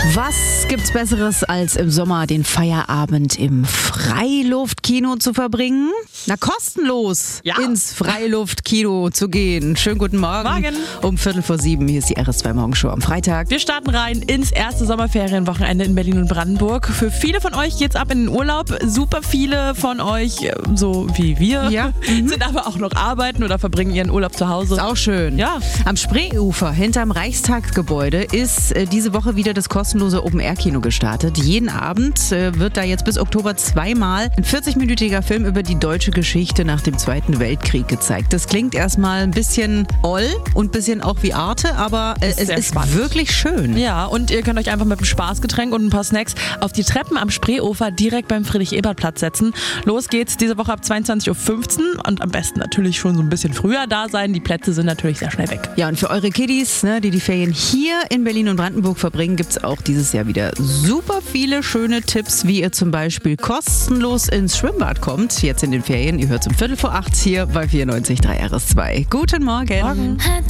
Was gibt's Besseres, als im Sommer den Feierabend im Freiluftkino zu verbringen? Na, kostenlos ins Freiluftkino zu gehen. Schönen guten Morgen. Morgen. Um 6:45. Hier ist die RS2 Morgenshow am Freitag. Wir starten rein ins erste Sommerferienwochenende in Berlin und Brandenburg. Für viele von euch geht's ab in den Urlaub. Super viele von euch, so wie wir, sind aber auch noch arbeiten oder verbringen ihren Urlaub zu Hause. Ist auch schön. Ja. Am Spreeufer hinterm Reichstagsgebäude ist diese Woche wieder das kostenlose Open-Air-Kino gestartet. Jeden Abend wird da jetzt bis Oktober zweimal ein 40-minütiger Film über die deutsche Geschichte nach dem Zweiten Weltkrieg gezeigt. Das klingt erstmal ein bisschen oll und ein bisschen auch wie Arte, aber es ist wirklich schön. Ja, und ihr könnt euch einfach mit einem Spaßgetränk und ein paar Snacks auf die Treppen am Spreeufer direkt beim Friedrich-Ebert-Platz setzen. Los geht's diese Woche ab 22:15 Uhr und am besten natürlich schon so ein bisschen früher da sein. Die Plätze sind natürlich sehr schnell weg. Ja, und für eure Kiddies, die die Ferien hier in Berlin und Brandenburg verbringen, gibt es auch dieses Jahr wieder super viele schöne Tipps, wie ihr zum Beispiel kostenlos ins Schwimmbad kommt. Jetzt in den Ferien. Ihr hört um 7:45 hier bei 94.3 RS2. Guten Morgen.